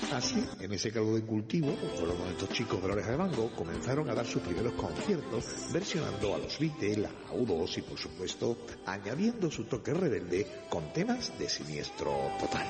Así, en ese caldo de cultivo, fueron donde estos chicos de la Oreja de Mango comenzaron a dar sus primeros conciertos, versionando a los Beatles, a U2 y, por supuesto, añadiendo su toque rebelde con temas de Siniestro Total.